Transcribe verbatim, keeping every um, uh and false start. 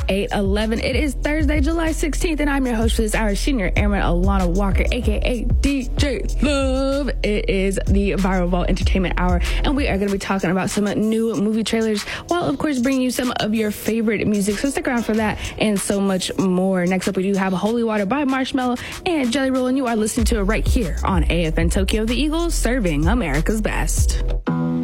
eight eleven. It is Thursday, July sixteenth, and I'm your host for this hour, Senior Airman Alana Walker, aka D J Love. It is the Viral Vault Entertainment Hour, and we are going to be talking about some new movie trailers, while of course bringing you some of your favorite music. So stick around for that and so much more. Next up, we do have Holy Water by Marshmello and Jelly Roll, and you are listening to it right here on A F N Tokyo, the Eagles serving America's best.